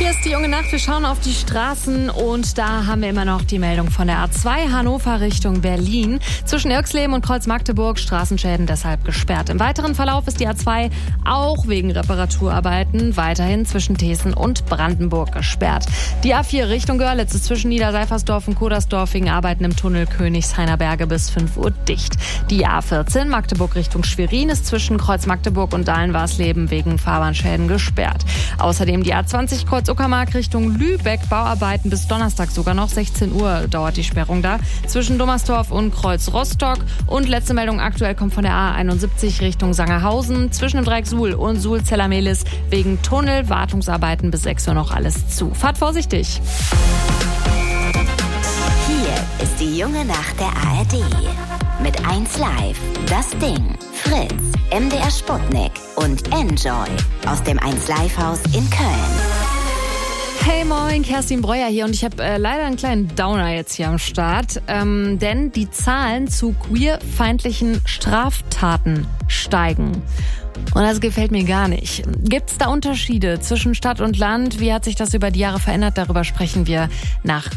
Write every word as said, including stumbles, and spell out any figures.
Hier ist die junge Nacht. Wir schauen auf die Straßen und da haben wir immer noch die Meldung von der A zwei Hannover Richtung Berlin. Zwischen Irxleben und Kreuz-Magdeburg Straßenschäden deshalb gesperrt. Im weiteren Verlauf ist die A zwei auch wegen Reparaturarbeiten weiterhin zwischen Thesen und Brandenburg gesperrt. Die A vier Richtung Görlitz ist zwischen Niederseifersdorf und Kodersdorf wegen Arbeiten im Tunnel Königshainer Berge bis fünf Uhr dicht. Die A vierzehn Magdeburg Richtung Schwerin ist zwischen Kreuz-Magdeburg und Dahlen-Warsleben wegen Fahrbahnschäden gesperrt. Außerdem die A zwanzig Kreuz-Uckermark Richtung Lübeck, Bauarbeiten bis Donnerstag sogar noch. sechzehn Uhr dauert die Sperrung da. Zwischen Dummersdorf und Kreuz-Rostock. Und letzte Meldung aktuell kommt von der A einundsiebzig Richtung Sangerhausen. Zwischen dem Dreieck Suhl und Suhl-Zellermehlis wegen Tunnel, Wartungsarbeiten bis sechs Uhr noch alles zu. Fahrt vorsichtig. Hier ist die junge Nacht der A R D. Mit eins Live, das Ding, Fritz, M D R Sputnik und Enjoy aus dem eins Live Haus in Köln. Hey moin, Kerstin Breuer hier und ich habe äh, leider einen kleinen Downer jetzt hier am Start, ähm, denn die Zahlen zu queerfeindlichen Straftaten steigen. Und das gefällt mir gar nicht. Gibt es da Unterschiede zwischen Stadt und Land? Wie hat sich das über die Jahre verändert? Darüber sprechen wir nach